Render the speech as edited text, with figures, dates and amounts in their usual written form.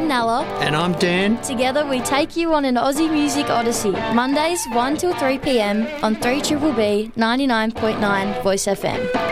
Nella. And I'm Dan. Together we take you on an Aussie music odyssey. Mondays 1 till 3 p.m. on 3BBB 99.9 Voice FM.